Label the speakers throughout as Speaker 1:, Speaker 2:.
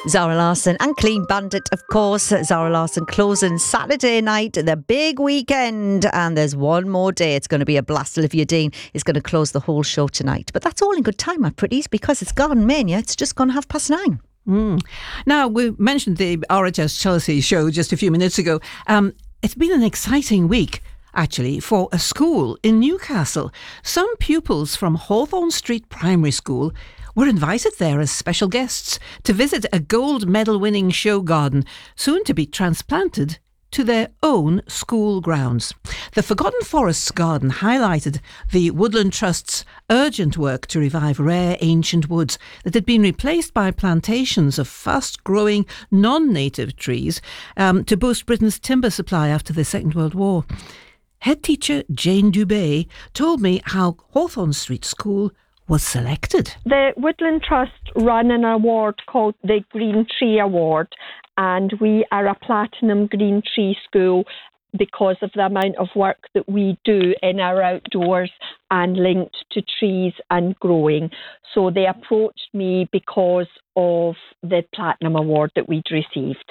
Speaker 1: Zara Larsson and Clean Bandit, of course. Zara Larsson closing Saturday night, the big weekend. And there's one more day. It's going to be a blast. Olivia Dean is going to close the whole show tonight. But that's all in good time, my pretties, because it's Garden Mania. It's just gone 9:30.
Speaker 2: Now, we mentioned the RHS Chelsea show just a few minutes ago. It's been an exciting week, actually, for a school in Newcastle. Some pupils from Hawthorne Street Primary School were invited there as special guests to visit a gold medal winning show garden, soon to be transplanted to their own school grounds. The Forgotten Forests Garden highlighted the Woodland Trust's urgent work to revive rare ancient woods that had been replaced by plantations of fast-growing non-native trees to boost Britain's timber supply after the Second World War. Head teacher Jane Dubé told me how Hawthorne Street School was selected.
Speaker 3: The Woodland Trust run an award called the Green Tree Award, and we are a platinum green tree school because of the amount of work that we do in our outdoors and linked to trees and growing. So they approached me because of the platinum award that we'd received.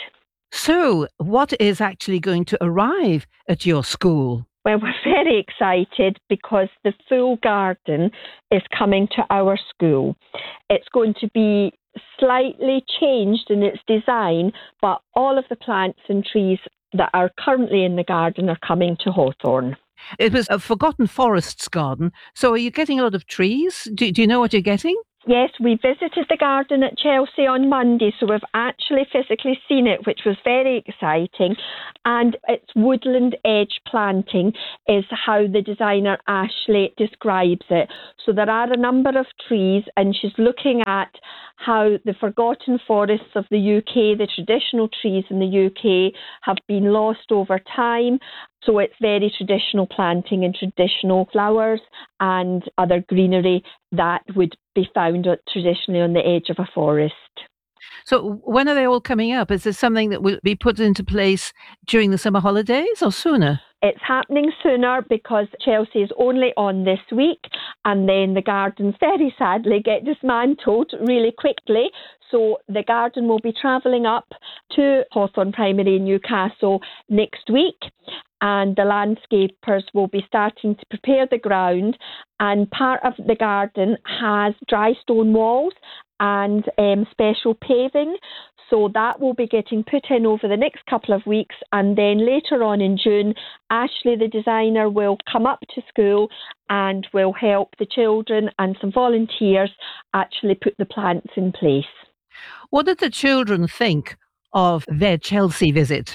Speaker 2: So, what is actually going to arrive at your school?
Speaker 3: Well, we're very excited because the full garden is coming to our school. It's going to be slightly changed in its design, but all of the plants and trees that are currently in the garden are coming to Hawthorne.
Speaker 2: It was a Forgotten Forests garden, so are you getting a lot of trees? Do you know what you're getting?
Speaker 3: Yes, we visited the garden at Chelsea on Monday, so we've actually physically seen it, which was very exciting. And its woodland edge planting is how the designer Ashley describes it. So there are a number of trees, and she's looking at how the forgotten forests of the UK, the traditional trees in the UK, have been lost over time. So it's very traditional planting and traditional flowers and other greenery that would be found traditionally on the edge of a forest.
Speaker 2: So when are they all coming up? Is this something that will be put into place during the summer holidays or sooner?
Speaker 3: It's happening sooner because Chelsea is only on this week, and then the gardens very sadly get dismantled really quickly. So the garden will be travelling up to Hawthorne Primary in Newcastle next week, and the landscapers will be starting to prepare the ground, and part of the garden has dry stone walls and special paving. So that will be getting put in over the next couple of weeks, and then later on in June, Ashley, the designer, will come up to school and will help the children and some volunteers actually put the plants in place.
Speaker 2: What did the children think of their Chelsea visit?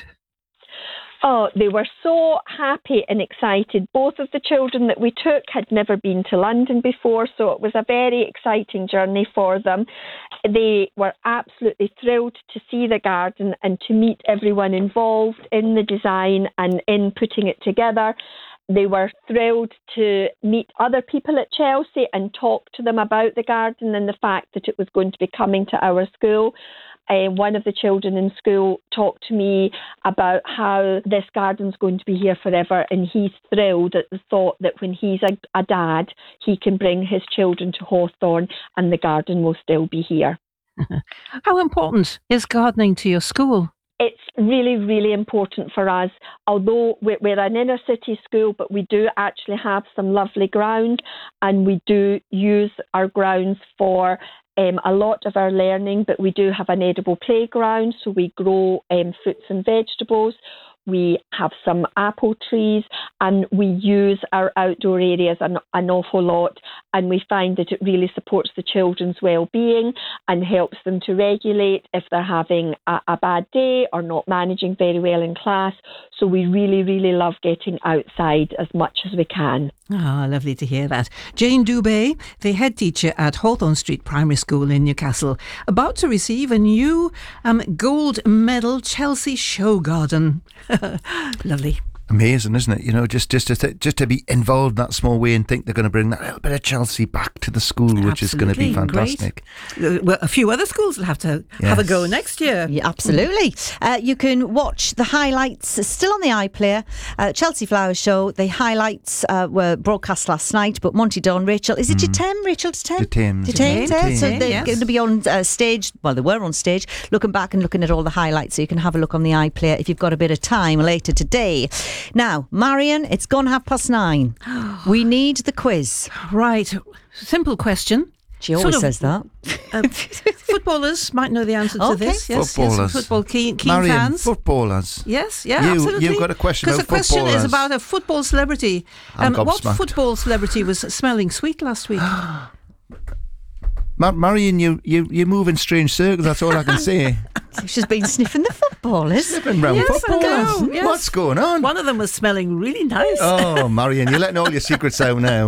Speaker 3: Oh, they were so happy and excited. Both of the children that we took had never been to London before, so it was a very exciting journey for them. They were absolutely thrilled to see the garden and to meet everyone involved in the design and in putting it together. They were thrilled to meet other people at Chelsea and talk to them about the garden and the fact that it was going to be coming to our school. One of the children in school talked to me about how this garden's going to be here forever, and he's thrilled at the thought that when he's a dad, he can bring his children to Hawthorne and the garden will still be here.
Speaker 2: How important is gardening to your school?
Speaker 3: It's really, really important for us. Although we're an inner city school, but we do actually have some lovely ground, and we do use our grounds for a lot of our learning, but we do have an edible playground, so we grow fruits and vegetables. We have some apple trees, and we use our outdoor areas an awful lot, and we find that it really supports the children's well-being and helps them to regulate if they're having a bad day or not managing very well in class. So we really, really love getting outside as much as we can.
Speaker 2: Ah, lovely to hear that. Jane Dubé, the head teacher at Hawthorne Street Primary School in Newcastle, about to receive a new gold medal Chelsea show garden. Lovely.
Speaker 4: Amazing, isn't it? You know, just to be involved in that small way and think they're going to bring that little bit of Chelsea back to the school, which is going to be fantastic.
Speaker 2: Well, a few other schools will have to have a go next year.
Speaker 1: Yeah, absolutely. You can watch the highlights still on the iPlayer. Chelsea Flowers Show. The highlights were broadcast last night, but Monty Don, Rachel, is it Rachel Thames? So they're going to be on stage. Well, they were on stage, looking back and looking at all the highlights. So you can have a look on the iPlayer if you've got a bit of time later today. Now, Marion, it's gone 9:30. We need the quiz.
Speaker 2: Right. Simple question.
Speaker 1: She always says that.
Speaker 2: Footballers might know the answer to this. Yes,
Speaker 4: footballers.
Speaker 2: Yes, football keen
Speaker 4: Marion,
Speaker 2: fans.
Speaker 4: Footballers.
Speaker 2: Yes, absolutely.
Speaker 4: You've got a question about
Speaker 2: footballers. Because the question is about a football celebrity. What football celebrity was smelling sweet last week?
Speaker 4: Marion, you move in strange circles, that's all I can say.
Speaker 1: She's been sniffing the footballers.
Speaker 4: Sniffing round footballers. Yes. What's going on?
Speaker 2: One of them was smelling really nice.
Speaker 4: Oh, Marion, you're letting all your secrets out now.